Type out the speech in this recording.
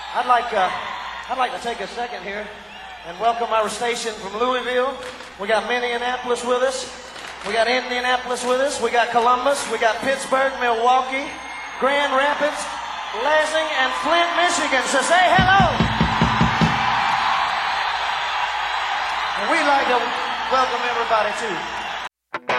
I'd like to take a second here and welcome our station from Louisville. We got Minneapolis with us. We got Indianapolis with us. We got Columbus. We got Pittsburgh, Milwaukee, Grand Rapids, Lansing, and Flint, Michigan. So say hello. And we'd like to welcome everybody too.